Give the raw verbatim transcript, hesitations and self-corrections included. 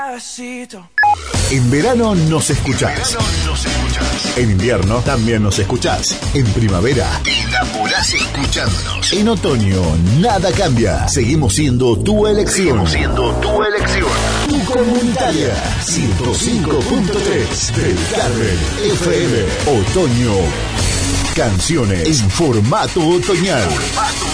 En verano nos escuchás. En invierno también nos escuchás. En primavera te enamorás escuchándonos. En otoño nada cambia. Seguimos siendo tu elección. Seguimos siendo tu elección. Tu comunitaria. ciento cinco punto tres del Carmen F M. Otoño. Canciones en formato otoñal. Formato